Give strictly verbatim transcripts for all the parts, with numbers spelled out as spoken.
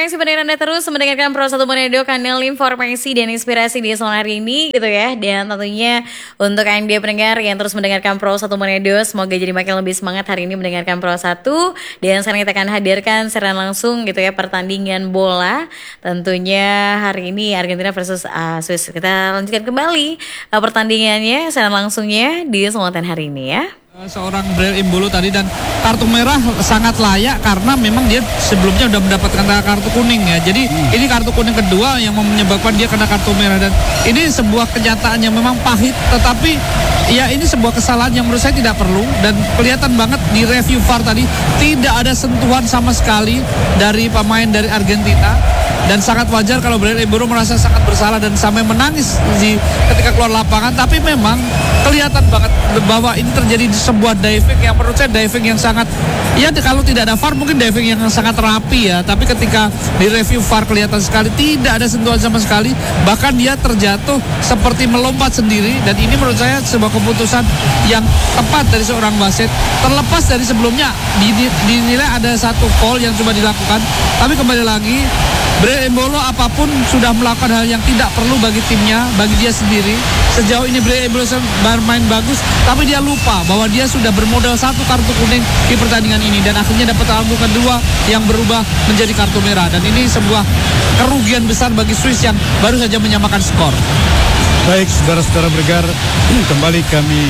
Informasi pendengar Anda terus mendengarkan Pro satu Manado, kanal informasi dan inspirasi di sore hari ini gitu ya. Dan tentunya untuk Anda pendengar yang terus mendengarkan Pro satu Manado, semoga jadi makin lebih semangat hari ini mendengarkan Pro satu. Dan sekarang kita akan hadirkan secara langsung gitu ya pertandingan bola. Tentunya hari ini Argentina versus uh, Swiss. Kita lanjutkan kembali uh, pertandingannya secara langsungnya di Selatan hari ini ya. Seorang Breel Embolo tadi, dan kartu merah sangat layak karena memang dia sebelumnya sudah mendapatkan kartu kuning ya. Jadi hmm. ini kartu kuning kedua yang menyebabkan dia kena kartu merah, dan ini sebuah kenyataan yang memang pahit, tetapi ya ini sebuah kesalahan yang menurut saya tidak perlu. Dan kelihatan banget di review V A R tadi tidak ada sentuhan sama sekali dari pemain dari Argentina, dan sangat wajar kalau Breel Embolo merasa sangat bersalah dan sampai menangis di ketika keluar lapangan. Tapi memang kelihatan banget bahwa ini terjadi di sebuah diving yang menurut saya diving yang sangat, ya kalau tidak ada V A R mungkin diving yang sangat rapi ya, tapi ketika di review V A R kelihatan sekali tidak ada sentuhan sama sekali, bahkan dia terjatuh seperti melompat sendiri. Dan ini menurut saya sebuah keputusan yang tepat dari seorang wasit, terlepas dari sebelumnya dinilai ada satu foul yang coba dilakukan. Tapi kembali lagi, Breel Embolo apapun sudah melakukan hal yang tidak perlu bagi timnya, bagi dia sendiri. Sejauh ini Breel Embolo bermain bagus, tapi dia lupa bahwa dia sudah bermodal satu kartu kuning di pertandingan ini, dan akhirnya dapat kartu kedua yang berubah menjadi kartu merah. Dan ini sebuah kerugian besar bagi Swiss yang baru saja menyamakan skor. Baik, saudara-saudara bergar, kembali kami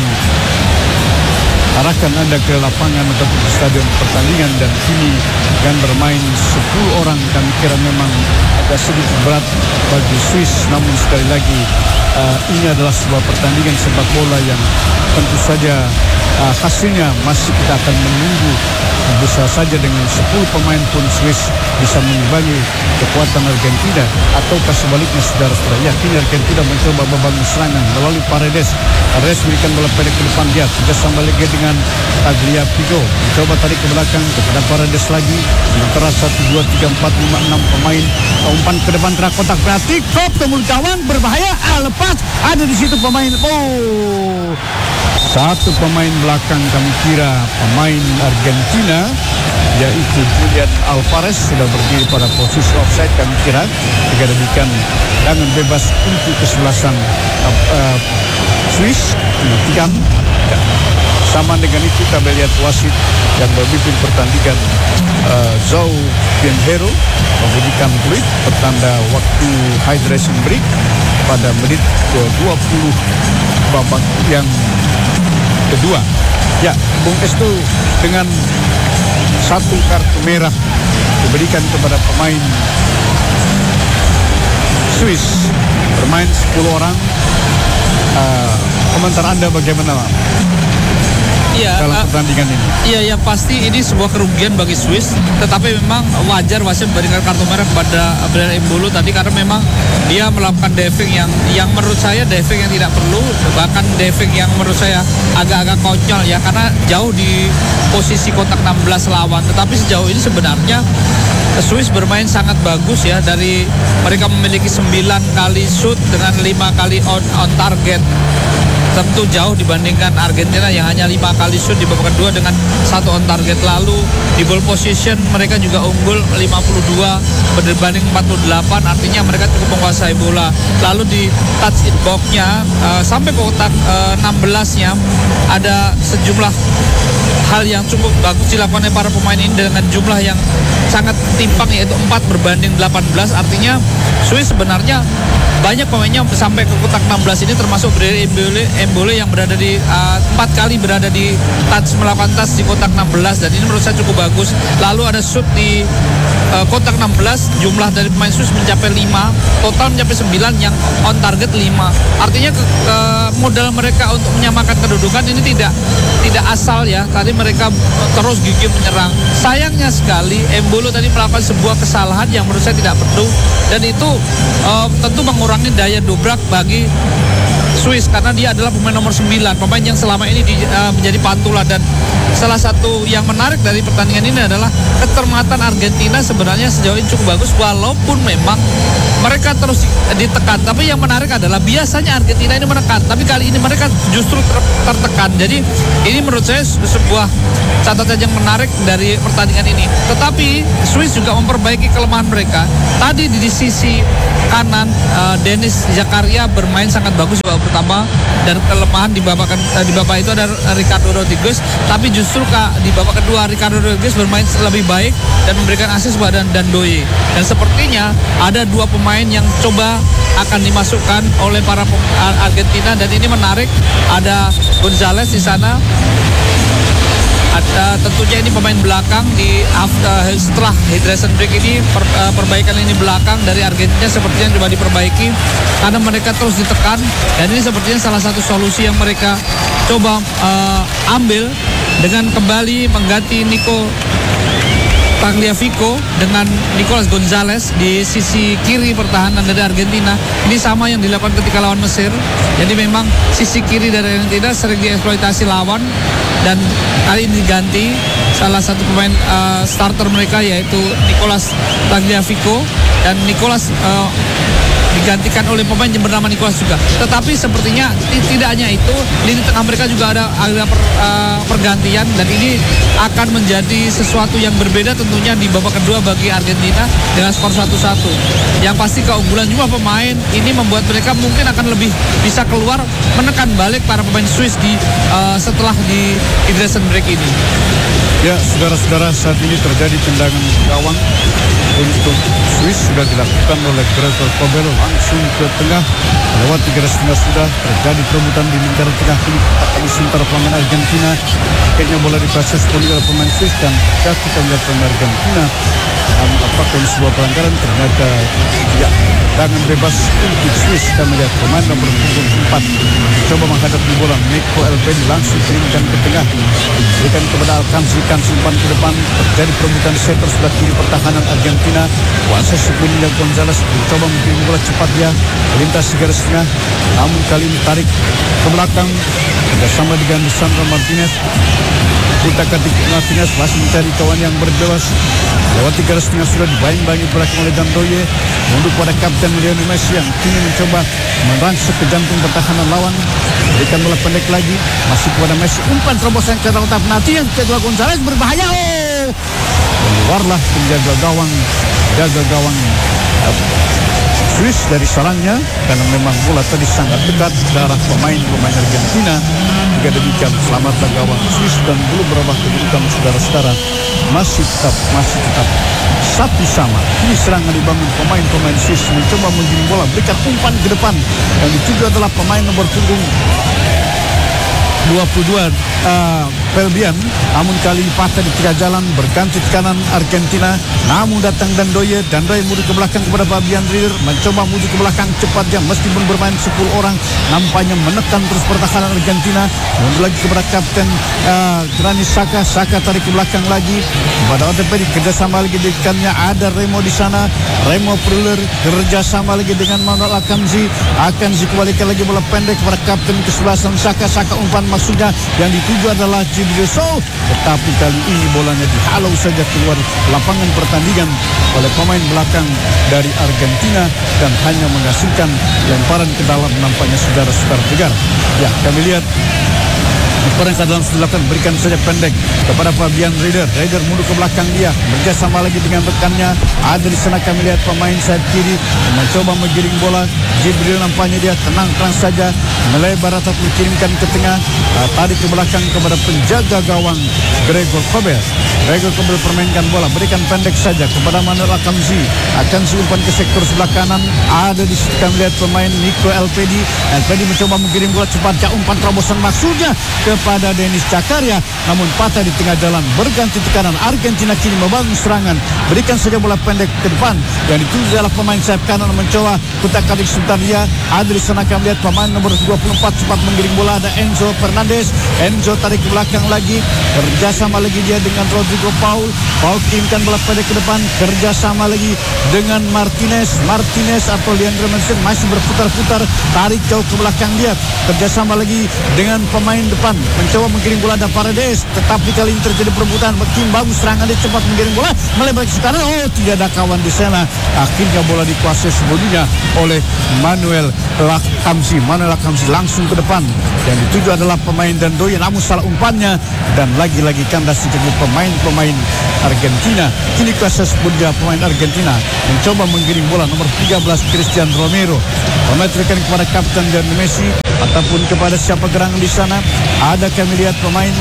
arahkan Anda ke lapangan atau ke stadion pertandingan, dan kini akan bermain sepuluh orang. Kami kira memang agak sedikit berat bagi Swiss, namun sekali lagi uh, ini adalah sebuah pertandingan sepak bola yang tentu saja uh, hasilnya masih kita akan menunggu. Bisa saja dengan sepuluh pemain pun Swiss bisa mengimbangi kekuatan Argentina, ataukah sebaliknya saudara-saudara. Ya, kini Argentina mencoba membangun serangan melalui Paredes. Paredes berikan bola pendek ke depan dia, tidak sama lagi dengan Tagliafico. Mencoba tarik ke belakang kepada Paredes lagi. Sementara satu, dua, tiga, empat, lima, enam pemain umpan ke depan kena kontak penalti. Kop ke mulut gawang, berbahaya. Ah, lepas. Ada di situ pemain. Oh, satu pemain belakang kami kira pemain Argentina, yaitu Julian Alvarez, sudah berdiri pada posisi offside kami kira. Jika demikian tangan bebas untuk kesebelasan uh, uh, Swiss. Tiga ya. Sama dengan itu kita melihat wasit yang memimpin pertandingan, uh, João Pinheiro, memberikan peluit pertanda waktu hydration break pada menit ke dua puluh babak yang kedua. Ya, Bung Estu, dengan satu kartu merah diberikan kepada pemain Swiss, bermain sepuluh orang. Uh, komentar Anda bagaimana, Pak? Iya, dalam uh, pertandingan ini. Iya, yang pasti ini sebuah kerugian bagi Swiss, tetapi memang wajar wasit memberikan kartu merah kepada Breel Embolo tadi, karena memang dia melakukan diving yang yang menurut saya diving yang tidak perlu, bahkan diving yang menurut saya agak-agak konyol ya, karena jauh di posisi kotak enam belas lawan. Tetapi sejauh ini sebenarnya Swiss bermain sangat bagus ya, dari mereka memiliki sembilan kali shoot dengan lima kali on, on target. Tentu jauh dibandingkan Argentina yang hanya lima kali shoot di babak kedua dengan satu on target. Lalu di ball position mereka juga unggul lima puluh dua berbanding empat puluh delapan, artinya mereka cukup menguasai bola. Lalu di touch it box-nya uh, sampai ke kotak uh, enam belas-nya ada sejumlah hal yang cukup bagus dilakukan oleh para pemain ini dengan jumlah yang sangat timpang, yaitu empat berbanding delapan belas. Artinya Swiss sebenarnya banyak pemainnya sampai ke kotak enam belas ini, termasuk Breel Embolo, Embolo yang berada di uh, empat kali berada di touch, melakukan touch di kotak enam belas, dan ini menurut saya cukup bagus. Lalu ada shoot di uh, kotak enam belas, jumlah dari pemain Swiss mencapai lima, total mencapai sembilan, yang on target lima. Artinya ke, ke modal mereka untuk menyamakan kedudukan ini tidak tidak asal ya. Tadi mereka terus gigih menyerang. Sayangnya sekali Embolo tadi melakukan sebuah kesalahan yang menurut saya tidak perlu, dan itu uh, tentu mengurangi daya dobrak bagi Swiss karena dia adalah pemain nomor sembilan, pemain yang selama ini di, uh, menjadi pantulan. Dan salah satu yang menarik dari pertandingan ini adalah kecermatan Argentina sebenarnya sejauh ini cukup bagus walaupun memang mereka terus ditekan. Tapi yang menarik adalah biasanya Argentina ini menekan, tapi kali ini mereka justru ter- tertekan. Jadi ini menurut saya sebuah catatan yang menarik dari pertandingan ini. Tetapi Swiss juga memperbaiki kelemahan mereka. Tadi di, di sisi kanan uh, Denis Zakaria bermain sangat bagus di babak pertama, dan kelemahan di babak uh, di babak itu ada Ricardo Rodriguez. Tapi justru Kak, di babak kedua Ricardo Rodriguez bermain lebih baik dan memberikan assist pada Dandoye. Dan sepertinya ada dua pemain yang coba akan dimasukkan oleh para Argentina, dan ini menarik. Ada Gonzalez di sana. Ada tentunya ini pemain belakang di after, setelah hydration break ini per, uh, perbaikan ini belakang dari Argentina sepertinya coba diperbaiki karena mereka terus ditekan, dan ini sepertinya salah satu solusi yang mereka coba uh, ambil dengan kembali mengganti Nico Tagliafico dengan Nicolas Gonzalez di sisi kiri pertahanan dari Argentina. Ini sama yang dilakukan ketika lawan Mesir. Jadi memang sisi kiri dari Argentina sering dieksploitasi lawan, dan kali ini diganti salah satu pemain uh, starter mereka yaitu Nicolas Tagliafico, dan Nicolas uh, digantikan oleh pemain yang bernama Nicolas juga. Tetapi sepertinya tidak hanya itu, lini tengah mereka juga ada ada per, uh, pergantian, dan ini akan menjadi sesuatu yang berbeda tentunya di babak kedua bagi Argentina dengan skor satu satu. Yang pasti keunggulan jumlah pemain ini membuat mereka mungkin akan lebih bisa keluar menekan balik para pemain Swiss di uh, setelah di hydration break ini. Ya, saudara-saudara, saat ini terjadi tendangan gawang untuk Swiss sudah dilakukan oleh Gregor Kobel langsung ke tengah lewat tiga garis tengah. Sudah terjadi perebutan di lingkaran tengah ini kali sementara pemain Argentina. Akhirnya bola diproses oleh pemain Swiss, dan kita melihat pemain Argentina um, apakah ini sebuah pelanggaran, ternyata ya, tangan bebas untuk Swiss. Kita melihat pemain nomor empat coba menghadapi bola, Nico Elvedi langsung kirimkan ke tengah, berikan kepada Alcansi, kan simpan ke depan. Terjadi perebutan setter sebelah kiri pertahanan Argentina. Kuasa sepenuhnya Gonzalez mencoba mengirim bola cepat, dia melintas garis tengah, namun kali ini tarik ke belakang bersama dengan Lisandro Martinez. Kita ketik Martinez masih mencari kawan yang berjelas. Lewat tiga garis tengah sudah dibayang-bayangi belakang oleh Dandoye, mundur pada kapten Lionel Messi yang kini mencoba merangsek ke jantung pertahanan lawan. Berikan bola pendek lagi, masih kepada Messi, umpan terobosan ke dalam tahap nanti yang kedua Gonzalez berbahaya. Oh, keluarlah penjaga gawang, jaga gawang Swiss dari sarangnya, karena memang bola tadi sangat dekat ke arah pemain-pemain Argentina. Jika demikian, selamatlah gawang Swiss dan belum berubah kedudukan saudara-saudara. Masih tetap, masih tetap satu sama. Ini serangan dibangun pemain-pemain Swiss mencoba menggiring bola, berikan umpan ke depan. Yang dituju adalah pemain nomor punggung dua puluh dua uh, Pelbian, namun kali ini patah di tengah jalan, berganti ke kanan Argentina, namun datang Dandoye. Dandoye mundur ke belakang kepada Fabian Rieder, mencoba mundur ke belakang cepat dia, meskipun bermain sepuluh orang nampaknya menekan terus pertahanan Argentina. Mundur lagi kepada kapten uh, Granit Xhaka, Xhaka tarik ke belakang lagi kepada Otepedi, kerjasama lagi dengannya ada Remo di sana, Remo Pruller kerjasama lagi dengan Manuel Akanji. Akanji kembalikan lagi bola pendek kepada kapten kesebelasan Xhaka, Xhaka umpan maksudnya yang dituju adalah Jibril Sow, tetapi kali ini bolanya dihalau saja keluar lapangan pertandingan oleh pemain belakang dari Argentina dan hanya menghasilkan lemparan ke dalam, nampaknya saudara-saudara tegar. Ya, kami lihat lemparan ke dalam sudah dilakukan, berikan saja pendek kepada Fabian Rieder. Rieder mundur ke belakang dia, bekerjasama lagi dengan rekannya. Ada di sana kami lihat pemain sayap kiri mencoba menggiring bola. Jibril nampaknya dia tenang-tenang saja melebar atau dikirimkan ke tengah, uh, tarik ke belakang kepada penjaga gawang Gregor Kobel. Gregor Kobel permainkan bola, berikan pendek saja kepada Manuel Akanji. Akanji umpan ke sektor sebelah kanan. Ada di situ kami lihat pemain Nico Elvedi. Elvedi mencoba menggiring bola cepat, umpan terobosan maksudnya ke kepada Dennis Zakaria, namun patah di tengah jalan. Berganti tekanan, Argentina kini membangun serangan, berikan saja bola pendek ke depan. Yang dituju adalah pemain sayap kanan mencoba putar kali sebentar dia. Ada di sana kami lihat pemain nomor dua puluh empat cepat menggiring bola, ada Enzo Fernandez. Enzo tarik ke belakang lagi, kerjasama lagi dia dengan Rodrigo Paul. Paul kirimkan bola pendek ke depan, kerjasama lagi dengan Martinez. Martinez atau Leandro Messi masih berputar-putar, tarik jauh ke belakang dia, kerjasama lagi dengan pemain depan, mencoba menggiring bola, ada Paredes, tetapi kali ini terjadi perebutan. Makin bagus serangan dia, cepat menggiring bola, melebar ke kanan. Oh, tidak ada kawan di sana. Akhirnya bola dikuasai sebelumnya oleh Manuel Lakamsi. Manuel Lakamsi langsung ke depan. Yang dituju adalah pemain Dandoye, namun salah umpannya, dan lagi-lagi kandas dikejar pemain-pemain Argentina. Kini kuasa sebelumnya pemain Argentina mencoba menggiring bola, nomor tiga belas Christian Romero memetrikan kepada kapten Lionel Messi ataupun kepada siapa gerangan di sana. Ada kami lihat pemain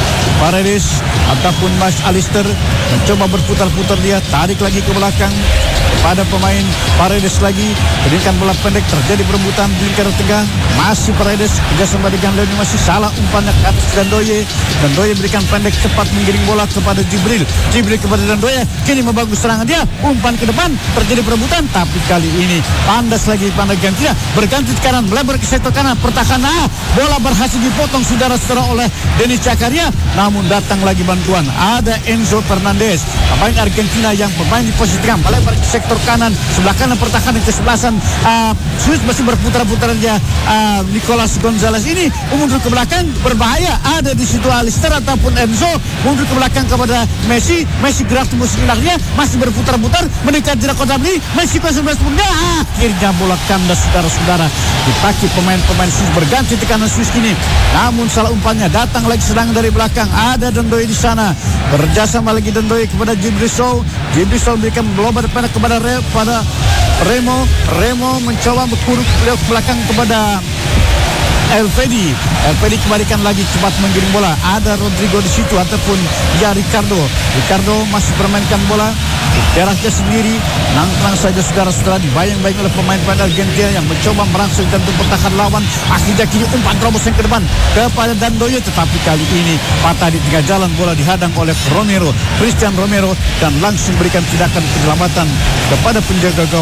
Paredes ataupun Mas Alister mencoba berputar-putar dia, tarik lagi ke belakang pada pemain Paredes lagi, berikan bola pendek, terjadi perebutan di lingkaran tengah. Masih Paredes kerjasama dengan Lionel Messi, salah umpannya ke atas Dandoye. Dandoye berikan pendek, cepat menggiring bola kepada Jibril. Jibril kepada Dandoye, kini membangun serangan dia, umpan ke depan, terjadi perebutan, tapi kali ini pandas lagi pada Argentina, berganti ke kanan, melebar ke sektor kanan, pertahanan, ah, bola berhasil dipotong saudara-saudara oleh Dennis Zakaria, namun datang lagi bantuan, ada Enzo Fernandez, pemain Argentina yang bermain di posisi tengah, melebar ke sektor kanan, sebelah kanan pertahanan kesebelasan uh, Swiss masih berputar-putar dia. uh, Nicolas Gonzalez ini mundur ke belakang, berbahaya, ada di situ Alister ataupun Enzo, mundur ke belakang kepada Messi. Messi gerak tembus dia, masih berputar-putar mendekat jarak kotak beli, Messi konsentrasi punya, akhirnya bola kandas saudara-saudara, dipakai pemain-pemain Swiss. Berganti tekanan Swiss kini, namun salah umpannya, datang lagi serangan dari belakang, ada Dandoye di sana, kerjasama lagi Dandoye kepada Jibril Sow. Jibril Sow memberikan lobar pendek kepada Re, pada Remo. Remo mencoba berkuruk ke belakang kepada Elvedi. Elvedi kembalikan lagi, cepat menggiring bola. Ada Rodrigo di situ ataupun ya Ricardo. Ricardo masih bermainkan bola di daerahnya sendiri. Nang-nang saja saudara-saudara, dibayang-bayang oleh pemain-pemain Argentina yang mencoba merangsang jantung pertahanan lawan. Akhirnya kini umpan terobos yang ke depan kepada Dandoye, tetapi kali ini patah di tengah jalan, bola dihadang oleh Romero, Christian Romero, dan langsung berikan tindakan penyelamatan kepada penjaga gawang